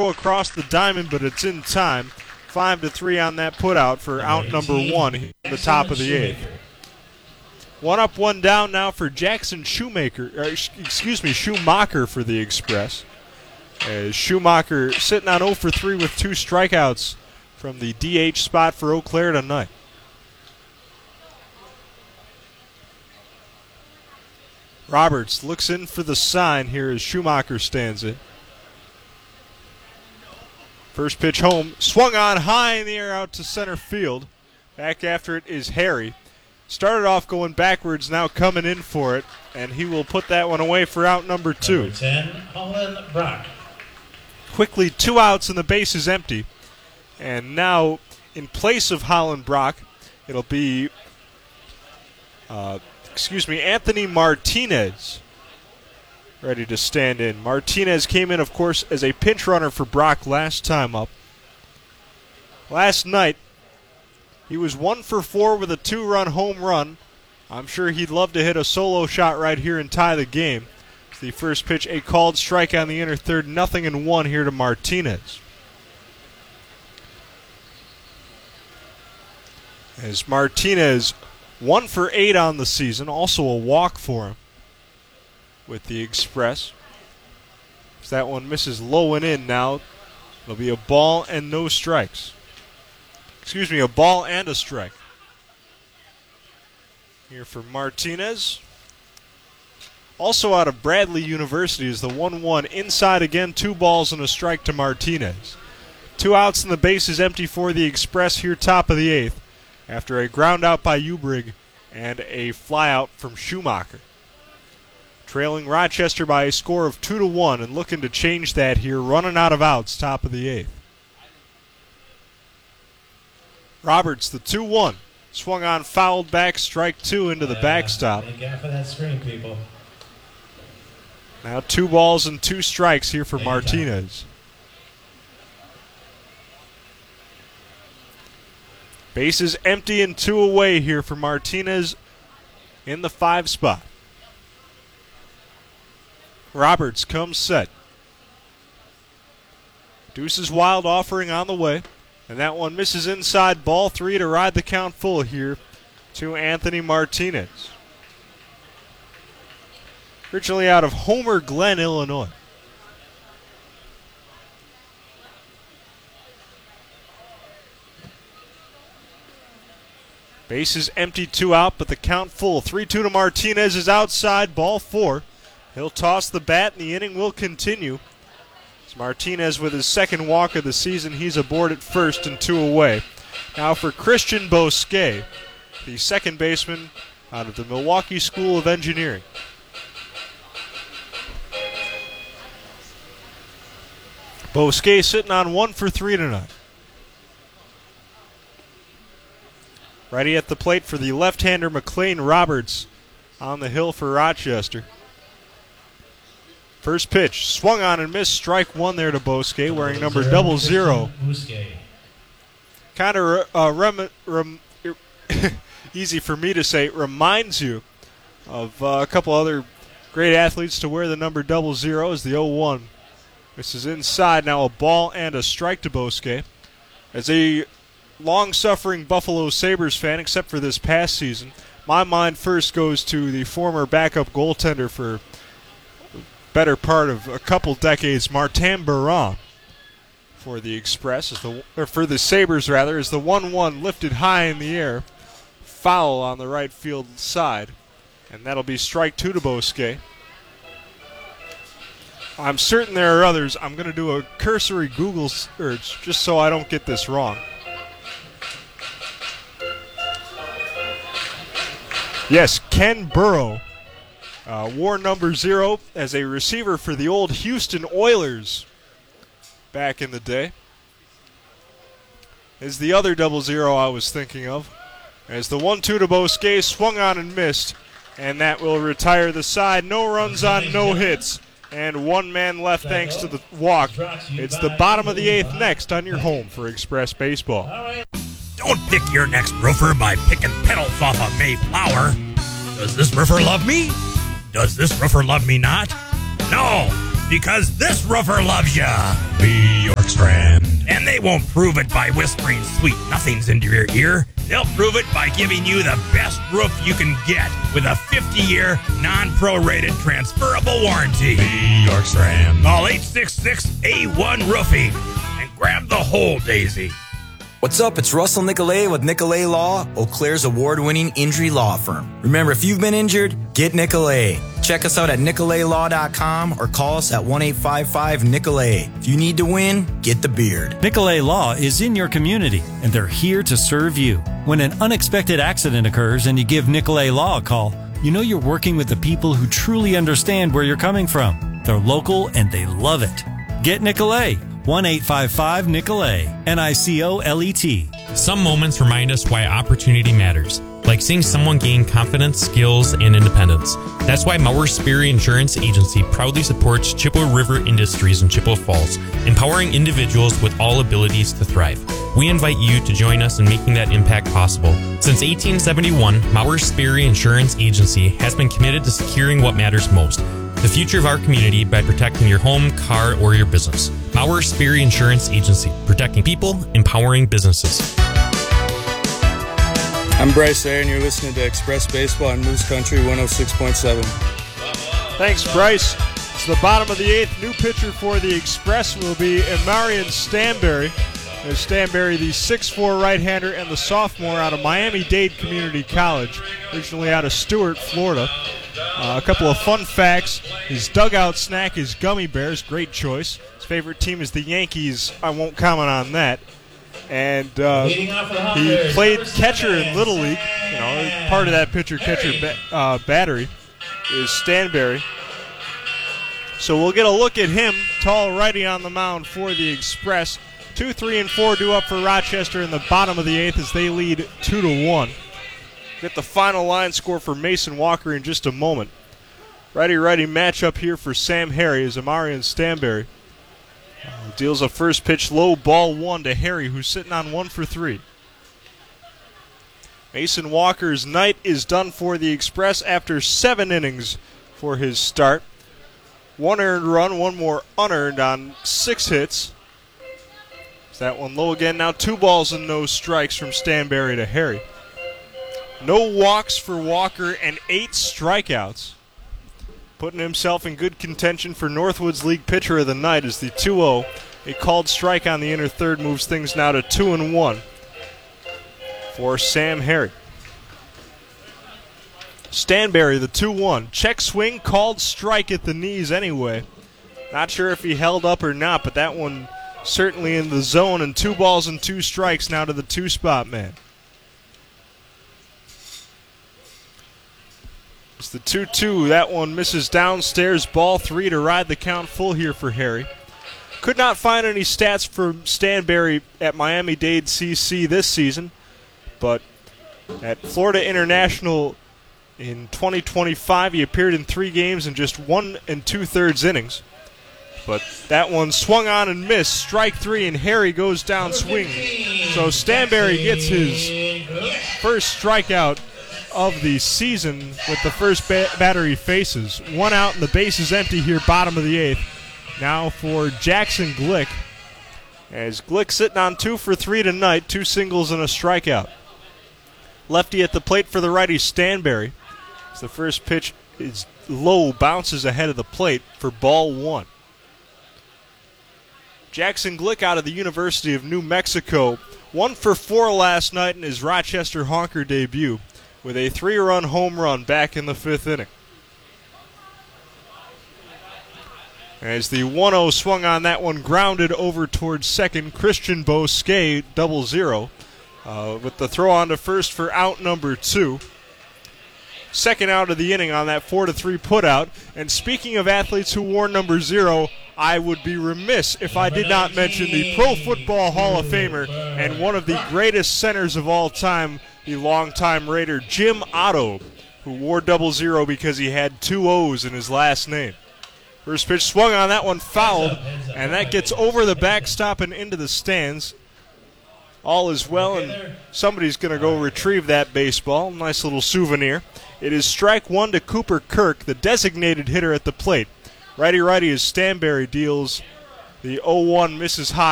throw across the diamond, but it's in time. 5-3 on that putout for out number 1 in the top of the 8th. 1 up, 1 down now for Jackson Schumacher for the Express. As Schumacher sitting on 0 for 3 with 2 strikeouts from the DH spot for Eau Claire tonight. Roberts looks in for the sign here as Schumacher stands in. First pitch home, swung on high in the air out to center field. Back after it is Harry. Started off going backwards, now coming in for it, and he will put that one away for out number 2. Number 10, Holland Brock. Quickly 2 outs and the base is empty. And now, in place of Holland Brock, it'll be Anthony Martinez ready to stand in. Martinez came in, of course, as a pinch runner for Brock last time up. Last night, he was 1 for 4 with a 2-run home run. I'm sure he'd love to hit a solo shot right here and tie the game. The first pitch, a called strike on the inner third, 0-1 here to Martinez. As Martinez 1 for 8 on the season, also a walk for him with the Express. As that one misses low and in now, it'll be a ball and no strikes. A ball and a strike. Here for Martinez. Also out of Bradley University is the 1-1 inside again, 2 balls and a strike to Martinez. 2 outs and the base is empty for the Express here top of the 8th after a ground out by Ubrig and a fly out from Schumacher. Trailing Rochester by a score of 2-1 and looking to change that here, running out of outs top of the 8th. Roberts, the 2-1. Swung on, fouled back, strike 2 into the backstop. Make out for that screen, people. Now 2 balls and 2 strikes here for Martinez. Bases empty and 2 away here for Martinez in the 5 spot. Roberts comes set. Deuce's Wild offering on the way. And that one misses inside, ball 3 to ride the count full here to Anthony Martinez. Originally out of Homer Glen, Illinois. Base is empty, 2 out, but the count full. 3-2 to Martinez is outside, ball 4. He'll toss the bat and the inning will continue. Martinez with his second walk of the season. He's aboard at first and 2 away. Now for Christian Bosquet, the second baseman out of the Milwaukee School of Engineering. Bosquet sitting on 1 for 3 tonight. Ready at the plate for the left-hander McLean Roberts on the hill for Rochester. First pitch, swung on and missed, strike 1 there to Bosquet, wearing number 00. Kind of easy for me to say, reminds you of a couple other great athletes to wear the number 00 as the 0-1. This is inside, now a ball and a strike to Bosquet. As a long-suffering Buffalo Sabres fan, except for this past season, my mind first goes to the former backup goaltender for better part of a couple decades, Martin Biron, for the Express, for the Sabres rather, is the 1-1 lifted high in the air, foul on the right field side, and that'll be strike 2 to Bosquet. I'm certain there are others. I'm going to do a cursory Google search just so I don't get this wrong. Yes, Ken Burrow. Wore number 0 as a receiver for the old Houston Oilers back in the day. Is the other 00 I was thinking of. As the 1-2 to Bosquet swung on and missed, and that will retire the side. No runs on, no hits, and 1 man left thanks to the walk. It's the bottom of the 8th next on your home for Express Baseball. Don't pick your next roofer by picking petals off a Mayflower. Does this roofer love me? Does this roofer love me not? No, because this roofer loves ya. Be your York Strand. And they won't prove it by whispering sweet nothings into your ear. They'll prove it by giving you the best roof you can get with a 50-year, non-prorated, transferable warranty. The York Strand. Call 866-A1 Roofing and grab the whole daisy. What's up? It's Russell Nicolay with Nicolay Law, Eau Claire's award-winning injury law firm. Remember, if you've been injured, get Nicolay. Check us out at nicolaylaw.com or call us at 1-855-NICOLAY. If you need to win, get the beard. Nicolay Law is in your community, and they're here to serve you. When an unexpected accident occurs and you give Nicolay Law a call, you know you're working with the people who truly understand where you're coming from. They're local and they love it. Get Nicolay. 1-855-NICOLAY. NICOLET. Some moments remind us why opportunity matters, like seeing someone gain confidence, skills, and independence. That's why Mauer Sperry Insurance Agency proudly supports Chippewa River Industries in Chippewa Falls, empowering individuals with all abilities to thrive. We invite you to join us in making that impact possible. Since 1871, Mauer Sperry Insurance Agency has been committed to securing what matters most, the future of our community, by protecting your home, car, or your business. Mauer Sperry Insurance Agency, protecting people, empowering businesses. I'm Bryce Ayer, and you're listening to Express Baseball on Moose Country 106.7. Thanks, Bryce. It's the bottom of the eighth. New pitcher for the Express will be Marion Stanberry. Stanberry, the 6'4" right-hander and the sophomore out of Miami-Dade Community College, originally out of Stuart, Florida. A couple of fun facts. His dugout snack is gummy bears. Great choice. His favorite team is the Yankees. I won't comment on that. And he played catcher in Little League. You know, part of that pitcher-catcher battery is Stanberry. So we'll get a look at him, tall righty on the mound for the Express. 2, 3, and 4 due up for Rochester in the bottom of the eighth as they lead 2-1. Get the final line score for Mason Walker in just a moment. Righty-righty matchup here for Sam Harry as Amarian Stanberry deals a first pitch low, ball 1 to Harry, who's sitting on 1 for 3. Mason Walker's night is done for the Express after 7 innings for his start. 1 earned run, 1 more unearned on 6 hits. That one low again. Now 2 balls and no strikes from Stanberry to Harry. No walks for Walker and 8 strikeouts. Putting himself in good contention for Northwoods League Pitcher of the Night as the 2-0. A called strike on the inner third moves things now to 2-1 for Sam Harry. Stanberry, the 2-1. Check swing, called strike at the knees anyway. Not sure if he held up or not, but that one certainly in the zone, and 2 balls and 2 strikes now to the 2-spot man. It's the 2-2. That one misses downstairs. Ball 3 to ride the count full here for Harry. Could not find any stats for Stanberry at Miami-Dade CC this season, but at Florida International in 2025, he appeared in 3 games in just 1 2/3 innings. But that one swung on and missed. Strike 3, and Harry goes down swinging. So Stanberry gets his first strikeout of the season with the first batter he faces. 1 out and the base is empty here, bottom of the eighth. Now for Jackson Glick. As Glick sitting on 2 for 3 tonight, 2 singles and a strikeout. Lefty at the plate for the righty Stanberry. As the first pitch is low, bounces ahead of the plate for ball 1. Jackson Glick out of the University of New Mexico. 1 for 4 last night in his Rochester Honker debut with a 3-run home run back in the 5th inning. As the 1-0 swung on that one, grounded over towards second, Christian Bosquet, 0-0, with the throw on to first for out number 2. Second out of the inning on that 4-3 putout. And speaking of athletes who wore number 0, I would be remiss if I did not mention the Pro Football Hall of Famer and one of the greatest centers of all time, the longtime Raider Jim Otto, who wore 00 because he had 2 O's in his last name. First pitch swung on that one, fouled, and that gets over the backstop and into the stands. All is well, and somebody's going to go retrieve that baseball. Nice little souvenir. It is strike 1 to Cooper Kirk, the designated hitter at the plate. Righty-righty as Stanberry deals the 0-1, misses high.